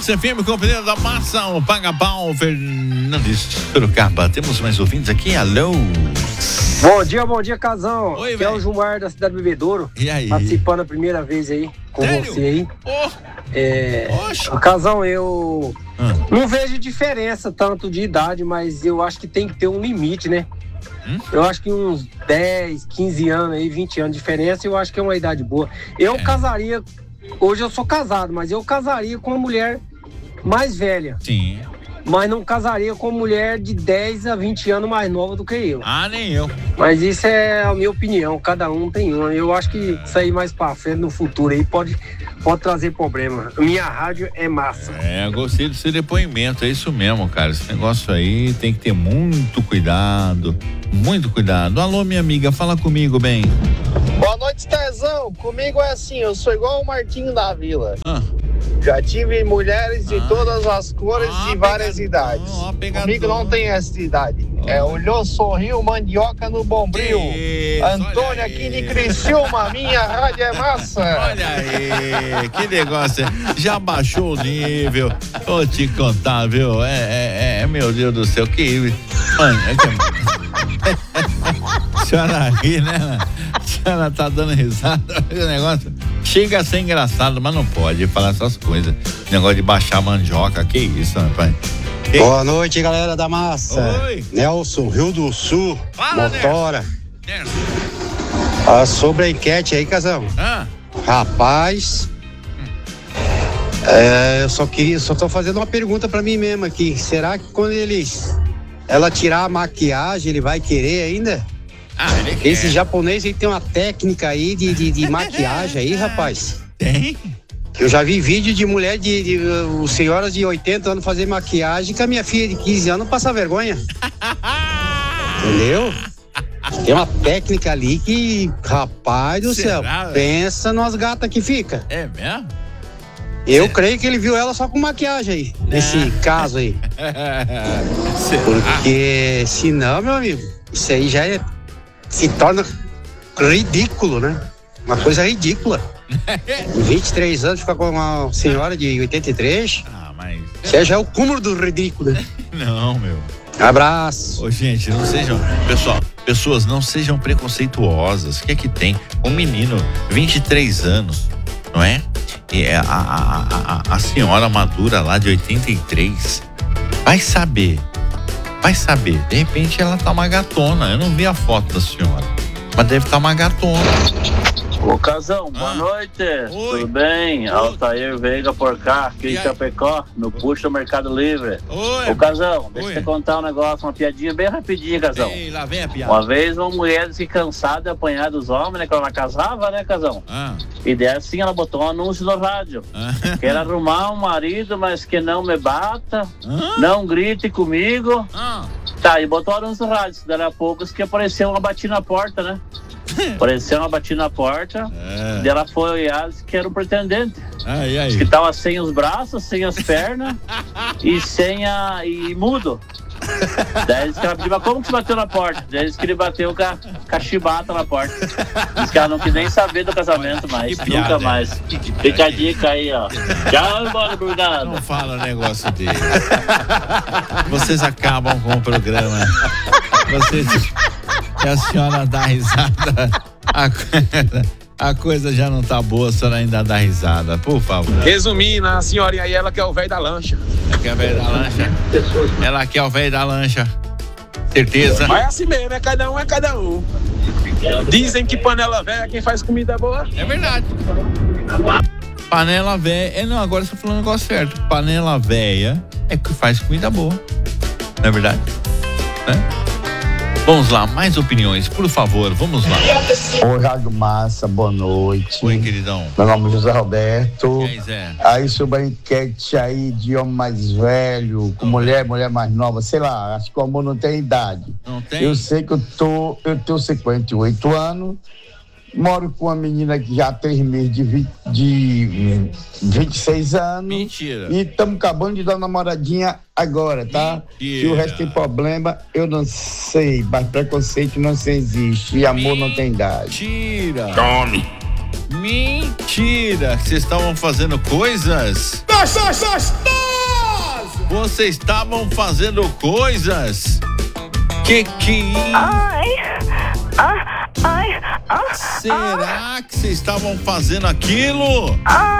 Massa FM, companheiro da Massa, o Paga-Pau, Fernandes Sorocaba. Temos mais ouvintes aqui, alô? Bom dia, casão. Oi, aqui é o Gilmar da Cidade do Bebedouro. E aí? Participando a primeira vez aí com Sério? você aí. Casão, eu não vejo diferença tanto de idade, mas eu acho que tem que ter um limite, né? Eu acho que uns 10, 15 anos aí, 20 anos de diferença, eu acho que é uma idade boa. Eu casaria, hoje eu sou casado, mas eu casaria com uma mulher mais velha. Sim. Mas não casaria com uma mulher de 10 a 20 anos mais nova do que eu. Ah, nem eu. Mas isso é a minha opinião, cada um tem uma. Eu acho que isso aí mais pra frente, no futuro aí, pode trazer problema. Minha rádio é massa. Gostei do seu depoimento, é isso mesmo, cara. Esse negócio aí tem que ter muito cuidado. Muito cuidado. Alô, minha amiga, fala comigo, bem. Boa noite, Tezão. Comigo é assim, eu sou igual o Martinho da Vila. Já tive mulheres de todas as cores e várias idades. Comigo não tem essa idade. Olhou, sorriu, mandioca no bombril. Antônio aqui de Criciúma, minha rádio é massa. Olha aí, que negócio. Já baixou o nível. Vou te contar, viu? Meu Deus do céu, que... Mano, a senhora ri, né? A senhora tá dando risada. O negócio chega a ser engraçado, mas não pode falar essas coisas. Negócio de baixar mandioca, que isso, rapaz? Boa noite, galera da Massa. Oi. Nelson, Rio do Sul. Fala, Motora. Nelson. Sobre a enquete aí, casão. Rapaz, eu só tô fazendo uma pergunta pra mim mesmo aqui. Será que quando ela tirar a maquiagem, ele vai querer ainda? Ele quer. Esse japonês aí tem uma técnica aí de maquiagem aí, rapaz. Tem? Eu já vi vídeo de mulher de senhoras de 80 anos fazer maquiagem que a minha filha de 15 anos passa vergonha. Entendeu? Tem uma técnica ali que, rapaz do céu, pensa nas gatas que fica. É mesmo? Eu creio que ele viu ela só com maquiagem aí, nesse caso aí. Porque senão, meu amigo, isso aí já se torna ridículo, né? Uma coisa ridícula. 23 anos ficar com uma senhora de 83. Mas... Isso já é o cúmulo do ridículo, né? Não, meu. Abraço. Ô, gente, não sejam... Pessoas, não sejam preconceituosas. O que é que tem? Um menino, 23 anos, não é? E a senhora madura lá de 83 vai saber. De repente ela tá uma gatona. Eu não vi a foto da senhora, mas deve estar uma gatona. Ô, Casão, boa noite. Oi. Tudo bem? Altair Veiga por cá, aqui em Chapecó, no Puxa Mercado Livre. Oi. Ô, Casão, deixa eu te contar um negócio, uma piadinha bem rapidinha, Casão. Ei, lá vem a piada. Uma vez uma mulher disse cansada de apanhar dos homens, né, quando ela casava, né, Casão? E daí assim ela botou um anúncio no rádio. Quero arrumar um marido, mas que não me bata, não grite comigo. Tá, e botou um anúncio no rádio. Daí a pouco que apareceu uma batida na porta, né? Apareceu uma batida na porta, daí ela foi olhar e disse que era o pretendente. Disse que tava sem os braços, sem as pernas e mudo. Daí disse que ela pediu, mas como que você bateu na porta? Daí disse que ele bateu com a chibata na porta. Disse que ela não quis nem saber do casamento mais, nunca mais. Fica a dica aí, ó. Tchau, embora, obrigado. Não fala negócio dele. Vocês acabam com o programa. E a senhora dá risada. A coisa já não tá boa, a senhora ainda dá risada, por favor. Resumindo, a senhorinha aí, ela quer o velho da lancha. Ela quer o velho da lancha. Ela quer o velho da lancha. Certeza. Mas é assim mesmo, cada um é cada um. Dizem que panela velha é quem faz comida boa. É verdade. Panela velha. Não, agora você tá falando o negócio certo. Panela velha é que faz comida boa. Não é verdade? Vamos lá, mais opiniões, por favor, vamos lá. Oi, Rádio Massa, boa noite. Oi, queridão. Meu nome é José Roberto. E aí, Zé? Aí sobre a enquete aí de homem mais velho, com mulher mais nova, sei lá, acho que o amor não tem idade. Não tem? Eu sei que eu tenho 58 anos, moro com uma menina que já tem meses de 26 anos. Mentira. E estamos acabando de dar uma namoradinha agora, tá? Mentira. Se o resto tem problema, eu não sei, mas preconceito não existe e amor não tem idade. Mentira. Tome. Mentira! Vocês estavam fazendo coisas? Vocês estavam fazendo coisas? Que Será que vocês estavam fazendo aquilo?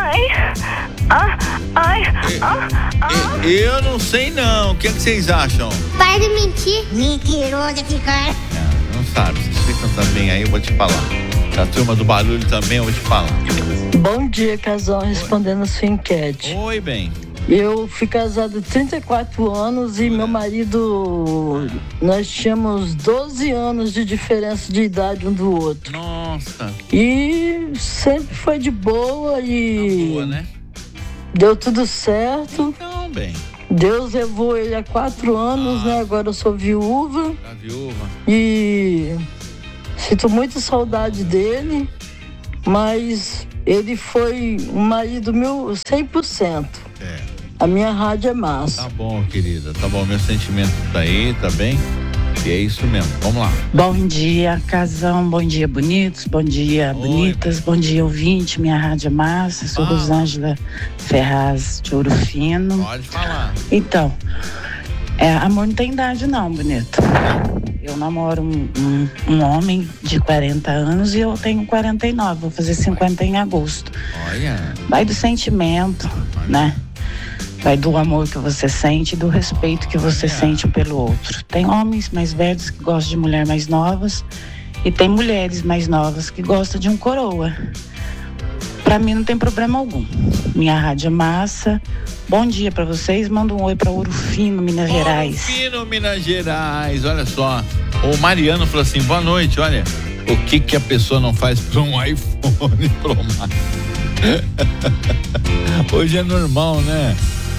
Eu não sei não. O que vocês acham? Para de mentir. Mentiroso que cara. Não sabe. Vocês ficam também aí, eu vou te falar. A turma do barulho também, eu vou te falar. Bom dia, casal, respondendo a sua enquete. Oi, bem. Eu fui casado há 34 anos e meu marido, nós tínhamos 12 anos de diferença de idade um do outro. Nossa. E sempre foi de boa e... boa, né? Deu tudo certo. Então, bem. Deus levou ele há 4 anos, né? Agora eu sou viúva. Tá viúva. E sinto muita saudade dele, mas ele foi um marido meu 100%. É. A minha rádio é massa. Tá bom, querida. Tá bom, meu sentimento tá aí, tá bem? E é isso mesmo. Vamos lá. Bom dia, casão. Bom dia, bonitos. Bom dia, bonitas. Bom dia, ouvinte. Minha rádio é massa. Sou Rosângela Ferraz de Ouro Fino. Pode falar. Então, amor não tem idade não, bonito. Eu namoro um homem de 40 anos e eu tenho 49. Vou fazer 50 em agosto. Olha. Vai do sentimento, né? Vai do amor que você sente e do respeito que você sente um pelo outro. Tem homens mais velhos que gostam de mulheres mais novas e tem mulheres mais novas que gostam de um coroa. Pra mim não tem problema algum. Minha rádio é massa. Bom dia pra vocês. Manda um oi pra Ouro Fino, Minas Gerais. Ouro Fino, Minas Gerais. Olha só. O Mariano falou assim, boa noite, olha. O que a pessoa não faz pra um iPhone Pro Max? Hoje é normal, né?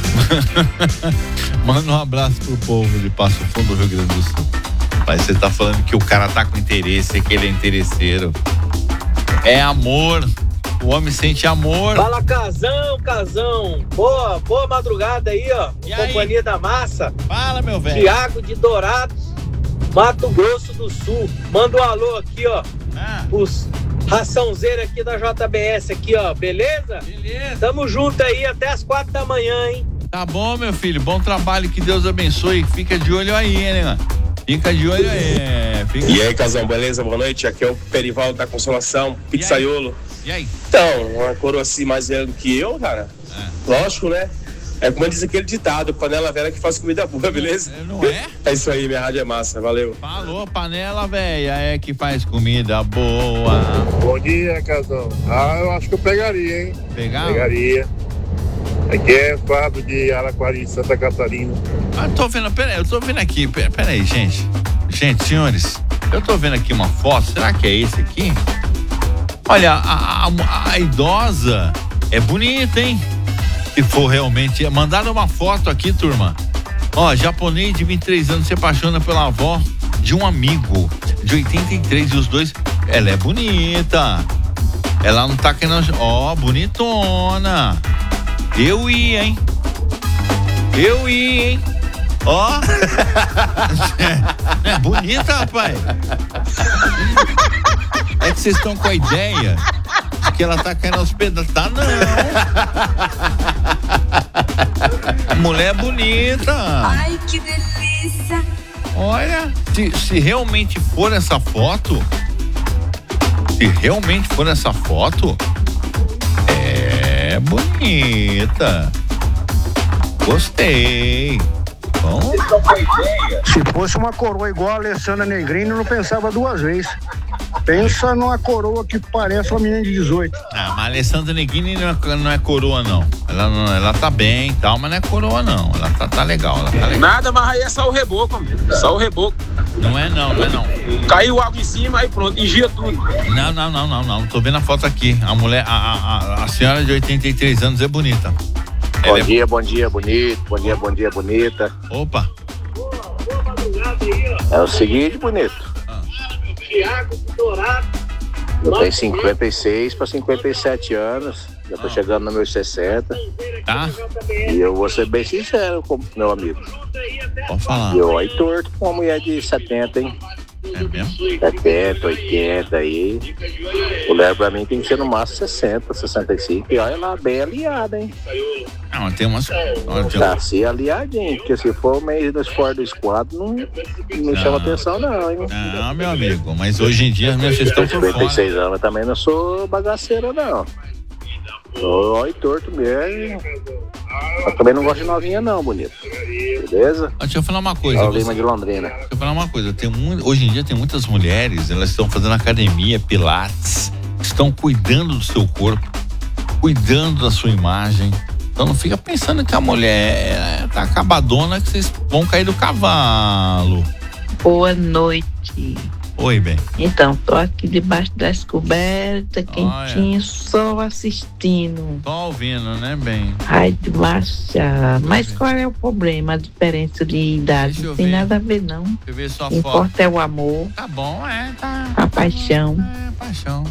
Manda um abraço pro povo de Passo Fundo do Rio Grande do Sul. Mas você tá falando que o cara tá com interesse, que ele é interesseiro. É amor. O homem sente amor. Fala, casão. Boa madrugada aí, ó. Companhia aí? Da Massa. Fala, meu velho. Tiago de Dourados, Mato Grosso do Sul. Manda um alô aqui, ó. Os raçãozeiros aqui da JBS aqui, ó. Beleza? Beleza. Tamo junto aí até as 4 da manhã, hein? Tá bom, meu filho. Bom trabalho, que Deus abençoe. Fica de olho aí, né? Fica de olho aí. E aí, casão, beleza? Boa noite. Aqui é o Perivaldo da Consolação, pizzaiolo. E aí? Então, uma coroa assim mais velha do que eu, cara. Lógico, né? É como diz aquele ditado, panela velha que faz comida boa, beleza? Não é? É isso aí, minha rádio é massa, valeu. Falou, panela velha é que faz comida boa. Bom dia, casão. Eu acho que eu pegaria, hein? Pegaria. Aqui é Fábio de Araquari, Santa Catarina. Eu tô vendo aqui, peraí, gente. Gente, senhores, eu tô vendo aqui uma foto, será que é esse aqui? Olha, a idosa é bonita, hein? Se for realmente. Mandaram uma foto aqui, turma. Ó, japonês de 23 anos se apaixona pela avó de um amigo de 83 e os dois. Ela é bonita. Ela não tá querendo. Ó, bonitona. Eu ia, hein? Ó. É bonita, rapaz. É que vocês estão com a ideia que ela tá querendo hospedar. Tá, não. Mulher bonita. Ai, que delícia. Olha, se realmente for essa foto, é bonita. Gostei. Bom. Se fosse uma coroa igual a Alessandra Negrini, eu não pensava duas vezes. Pensa numa coroa que parece uma menina de 18. Mas a Alessandra Negrini não é coroa, não. Ela tá bem e tal, mas não é coroa, não. Ela tá legal, Nada, mas aí é só o reboco, amigo. Só o reboco. Não é não. Caiu água em cima, aí pronto, engia tudo. Não. Tô vendo a foto aqui. A mulher, a senhora de 83 anos é bonita. Bom dia, bonito. Bom dia, bonita. Opa. É o seguinte, bonito. Tiago de Dourados. Eu tenho 56 para 57 anos. Já tô chegando nos meus 60. Tá. E eu vou ser bem sincero com meu amigo. Pode falar. E eu aí torto com uma mulher de 70, hein? É mesmo? 70, 80 aí. Mulher pra mim tem que ser no máximo 60, 65. E olha lá, bem aliada, hein? Não, tem umas. Tá se aliadinho, porque se for meio do esporte do esquadro, não chama atenção, não, hein? Não, meu amigo, mas hoje em dia vocês estão por fora. 56 anos, eu também não sou bagaceiro, não. Sou olho torto mesmo. Eu também não gosto de novinha, não, bonito. Beleza? Deixa eu falar uma coisa. Lima de Londrina. Deixa eu falar uma coisa. Hoje em dia tem muitas mulheres, elas estão fazendo academia, pilates, estão cuidando do seu corpo, cuidando da sua imagem. Então não fica pensando que a mulher tá acabadona, que vocês vão cair do cavalo. Boa noite. Oi, bem. Então, tô aqui debaixo das cobertas, quentinho, só assistindo. Tô ouvindo, né, bem? Ai, de marcha. Mas qual é o problema? A diferença de idade? Não tem nada a ver, não. Deixa eu ver sua foto. O que importa é o amor. Tá bom, tá. A paixão. Paixão.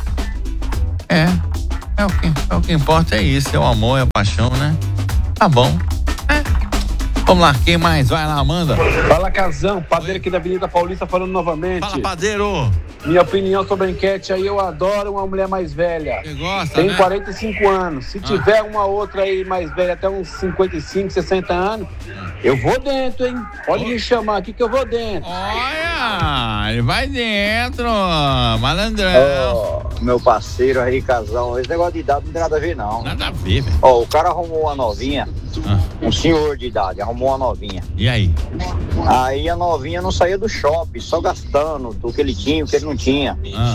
O que importa é isso, é o amor, é a paixão, né? Tá bom. Vamos lá, quem mais? Vai lá, Amanda. Fala, Casão, padeiro aqui da Avenida Paulista falando novamente. Fala, padeiro. Minha opinião sobre a enquete aí, eu adoro uma mulher mais velha. Você gosta, Tem né? 45 anos. Se tiver uma outra aí mais velha, até uns 55, 60 anos, eu vou dentro, hein? Pode me chamar aqui que eu vou dentro. Olha, ele vai dentro, malandrão. Meu parceiro aí, Casão, esse negócio de idade não tem nada a ver, não. Nada a ver, velho. O cara arrumou uma novinha, um senhor de idade, arrumou uma novinha. E aí? Aí a novinha não saía do shopping, só gastando do que ele tinha, o que ele não tinha.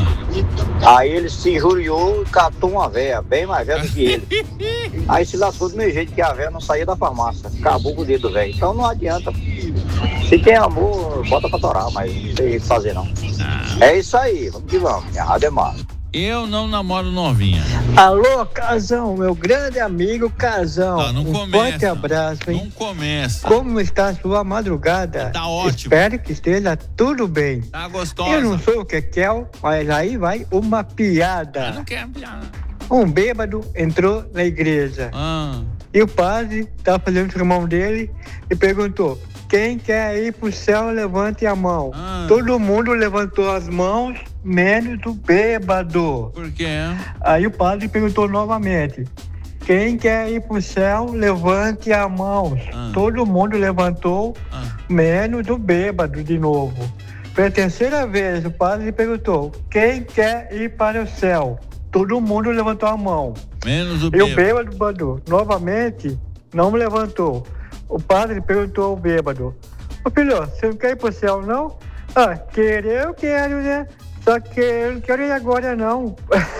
Aí ele se injuriou e catou uma véia, bem mais velha do que ele. Aí se lascou do meu jeito, que a véia não saía da farmácia. Acabou com o dedo, velho. Então não adianta. Se tem amor, bota pra torar, mas não tem o que fazer, não. É isso aí, vamos que vamos. Errado é mais. Eu não namoro novinha. Alô, Casão, meu grande amigo Casão. Não um começa. Forte abraço, hein? Não começa. Como está a sua madrugada? Tá ótimo. Espero que esteja tudo bem. Tá gostosa. Eu não sou o Kekel, mas aí vai uma piada. Eu não quero piada. Um bêbado entrou na igreja. E o padre estava fazendo o sermão dele e perguntou: quem quer ir pro céu, levante a mão. Todo mundo levantou as mãos, menos o bêbado. Por quê? Aí o padre perguntou novamente: quem quer ir pro céu, levante a mão. Todo mundo levantou, menos o bêbado de novo. Pela terceira vez o padre perguntou: quem quer ir para o céu? Todo mundo levantou a mão. Menos o bêbado. E o bêbado novamente não me levantou. O padre perguntou ao bêbado: ô filho, você não quer ir pro céu, não? Querer eu quero, né? Só que eu não quero ir agora, não.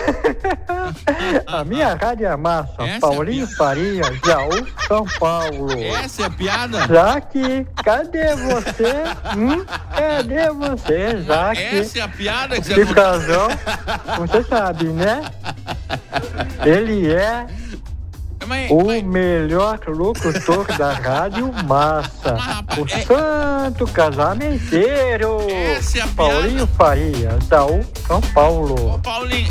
A minha rádio é massa. Paulinho Faria, Jaú, São Paulo. Essa é a piada? Jaque, cadê você? Cadê você, Jaque? Essa é a piada que você não... Casão, você sabe, né? Ele é o melhor locutor da Rádio Massa. O santo casamenteiro. Essa é a Paulinho Faria, Jaú, São Paulo. Paulinho.